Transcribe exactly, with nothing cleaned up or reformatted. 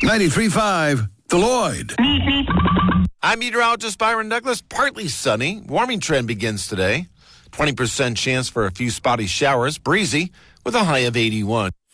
ninety-three point five, The Lloyd. I'm meteorologist Byron Douglas. Partly sunny. Warming trend begins today. twenty percent chance for a few spotty showers. Breezy with a high of eighty-one.